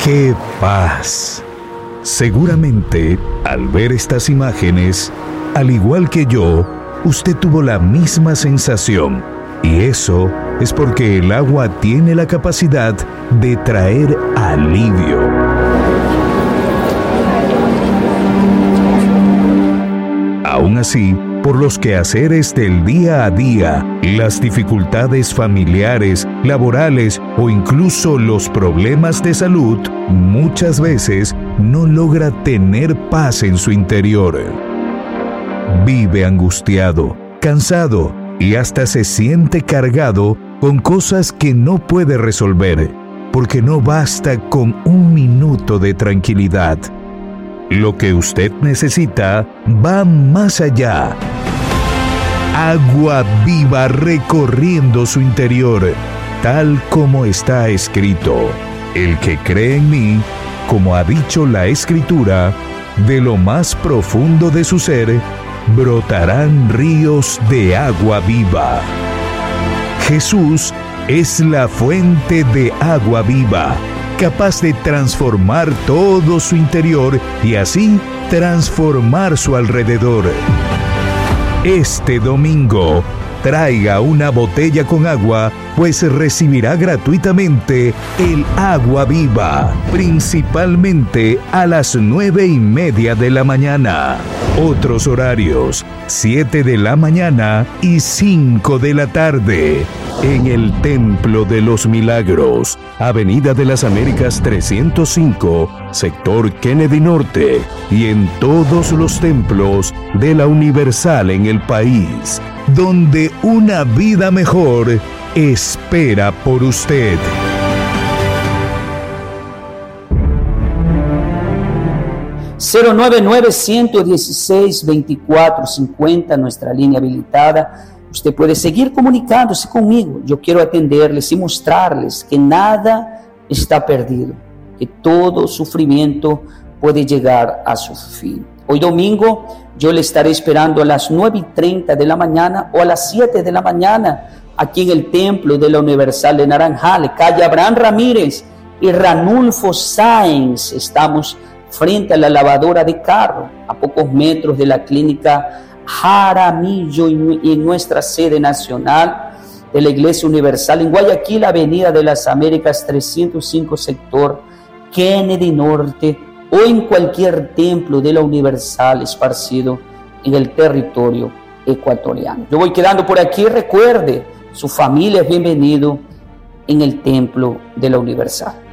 ¡Qué paz! Seguramente, al ver estas imágenes, al igual que yo, usted tuvo la misma sensación. Y eso es porque el agua tiene la capacidad de traer alivio. Aún así, por los quehaceres del día a día, las dificultades familiares, laborales o incluso los problemas de salud, muchas veces no logra tener paz en su interior. Vive angustiado, cansado y hasta se siente cargado con cosas que no puede resolver, porque no basta con un minuto de tranquilidad. Lo que usted necesita va más allá. Agua viva recorriendo su interior, tal como está escrito. El que cree en mí, como ha dicho la Escritura, de lo más profundo de su ser, brotarán ríos de agua viva. Jesús es la fuente de agua viva, capaz de transformar todo su interior y así transformar su alrededor. Este domingo, traiga una botella con agua, pues recibirá gratuitamente el agua viva, principalmente a las 9:30 de la mañana. Otros horarios, 7 de la mañana y 5 de la tarde. En el Templo de los Milagros, Avenida de las Américas 305, sector Kennedy Norte, y en todos los templos de la Universal en el país, donde una vida mejor espera por usted. (099-116-2450), nuestra línea habilitada. Usted puede seguir comunicándose conmigo. Yo quiero atenderles y mostrarles que nada está perdido, que todo sufrimiento puede llegar a su fin. Hoy domingo yo le estaré esperando a las 9:30 de la mañana o a las 7 de la mañana aquí en el Templo de la Universal de Naranjal, calle Abraham Ramírez y Ranulfo Sáenz. Estamos frente a la lavadora de carro, a pocos metros de la clínica Jaramillo y en nuestra sede nacional de la Iglesia Universal en Guayaquil, Avenida de las Américas 305, sector Kennedy Norte, o en cualquier templo de la Universal esparcido en el territorio ecuatoriano. Yo voy quedando por aquí. Recuerde, su familia es bienvenido en el Templo de la Universal.